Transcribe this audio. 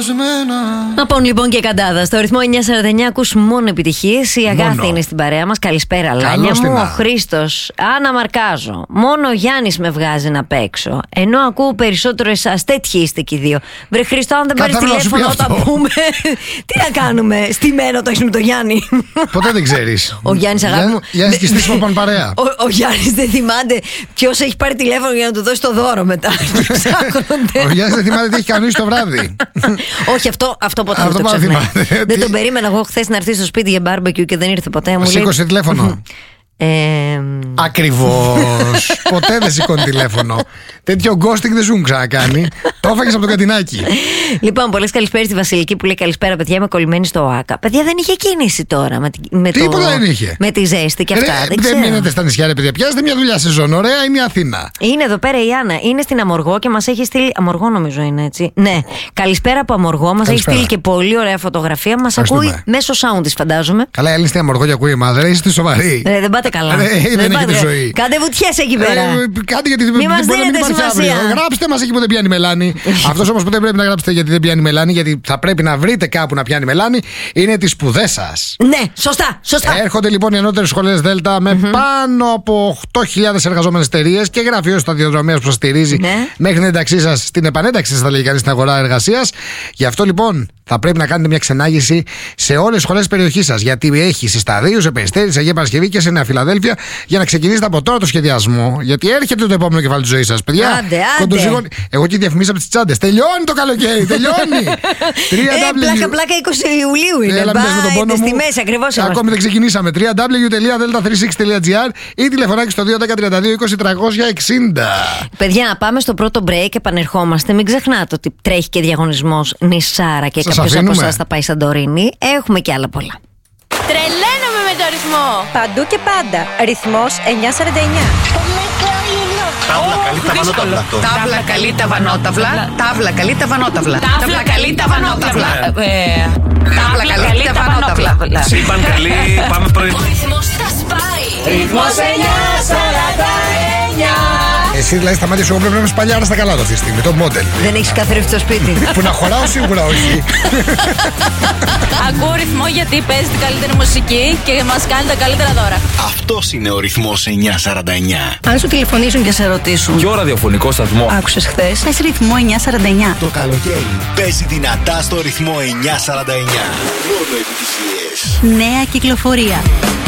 σπασμένα. Απόν λοιπόν και καντάδα. Στο ρυθμό 949 ακούς μόνο επιτυχίες. Η Αγάθη είναι στην παρέα μας. Καλησπέρα, Λάνια μου. Ο Χρήστος. Άννα Μαρκάζο. Μόνο ο Γιάννης με βγάζει να παίξω. Ενώ ακούω περισσότερο εσάς. Τέτοιοι είστε και οι δύο. Βρε Χρήστο, αν δεν πάρεις τηλέφωνο όταν πούμε. Τι να κάνουμε. Στημένο το έχεις με τον Γιάννη. Ποτέ δεν ξέρεις. Ο Γιάννης, αγάπη μου. Γιάννης και στήσιμο πάνε παρέα. Ο Γιάννης δεν θυμάται ποιος έχει πάρει τηλέφωνο για να του δώσει το δώρο μετά. Ο Γιάννης δεν θυμάται τι έχει κανονίσει το βράδυ. Όχι, αυτό ποτέ δεν το ξεχνάει. Δεν τον περίμενα εγώ χθες να έρθει στο σπίτι για μπάρμπεκιου και δεν ήρθε ποτέ. Μου σήκωσε τηλέφωνο. Ακριβώς. Ποτέ δεν σηκώνει τηλέφωνο. Τέτοιο ghosting δεν σου έχουν ξανακάνει. Το έφαγες από το κατινάκι. Λοιπόν, πολλές καλησπέρα στη Βασιλική που λέει καλησπέρα, παιδιά. Είμαι κολλημένη στο ΟΑΚΑ. Παιδιά, δεν είχε κίνηση τώρα. Τίποτα δεν είχε. Με τη ζέστη και αυτά. Δεν μείνετε στα νησιά, ρε παιδιά. Πιάσετε μια δουλειά σεζόν. Ωραία είναι η Αθήνα. Είναι εδώ πέρα η Άννα. Είναι στην Αμοργό και μας έχει στείλει. Αμοργό νομίζω είναι έτσι. Ναι. Καλησπέρα από Αμοργό. Μας έχει στείλει και πολύ ωραία φωτογραφία. Μας ακούει μέσω sound της, φαντάζομαι. Καλά, η στην Αμοργό και ακούει η μάδρα. Είστε σοβαροί. Δεν πάτε καλά. Δεν έχετε ζωή. Κάντε βουτιές εκεί πέρα. Κάντε γιατί μην μας δίνετε σημασία. Γράψτε μας εκεί που δεν πιάνει μελάνη. Αυτός όμως που δεν πρέπει να γράψετε γιατί δεν πιάνει μελάνη, γιατί θα πρέπει να βρείτε κάπου να πιάνει μελάνη, είναι τις σπουδές σας. Ναι, σωστά. Έρχονται λοιπόν οι ανώτερες σχολές Δέλτα με πάνω από 8.000 εργαζόμενες εταιρείες και γραφείο σταδιοδρομίας που σας στηρίζει μέχρι την ένταξή σας, στην επανένταξη σας, θα λέγει κανείς, στην αγορά εργασίας. Γι' αυτό λοιπόν θα πρέπει να κάνετε μια ξενάγηση σε όλες τις σχολές της περιοχής σας. Γιατί έχει σε Σταδίου, σε Περιστέρι, σε Αγία Παρασκευή και σε Νέα Φιλαδέλφια, για να ξεκινήσετε από τώρα το σχεδιασμό. Γιατί έρχεται το επόμενο κεφάλι της ζωής σας, παιδιά. Άντε. Εγώ και διαφημίσα από τις τσάντες. Τελειώνει το καλοκαίρι, τελειώνει. Πλάκα 20 Ιουλίου είναι. Έλα, με τον πόνο μου. Στη μέση ακριβώς. Ακόμη δεν ξεκινήσαμε. www.delta36.gr ή τηλεφωνάκι στο 210-32-20-360. Παιδιά, πάμε στο πρώτο break και επανερχόμαστε. Μην ξεχνάτε ότι τρέχει και διαγωνισμός Νησάρα και κάποιος από εσάς θα πάει Σαντορίνη. Έχουμε και άλλα πολλά. Τρελαίνομαι με το ρυθμό. Παντού και πάντα. Ρυθμός 949. Τάβλα καλή τα βανόταυλα. Τάβλα καλή τα βανόταυλα. Τάβλα καλή τα βανόταυλα. Τάβλα καλή τα βανόταυλα. Σύμπαν καλή, πάμε πρωί. Ο ρυθμός θα σπάει. Ρυθμός 949. Εσύ δηλαδή στα μάτια σου πρέπει να είμαι σπαλιάρα στα καλά του αυτή τη στιγμή, το μόντελ. Δεν έχεις καθρέφτη στο σπίτι. Που να χωράω σίγουρα όχι. Ακούω ρυθμό γιατί παίζει την καλύτερη μουσική και μας κάνει τα καλύτερα δώρα. Αυτός είναι ο ρυθμός 949. Αν σου τηλεφωνήσουν και σε ρωτήσουν. Ποιο ραδιοφωνικό σταθμό Άκουσες χθες. Πες ρυθμό 949. Το καλοκαίρι παίζει δυνατά στο ρυθμό 949. Μόνο επιτυχίες. Νέα κυκλοφορία.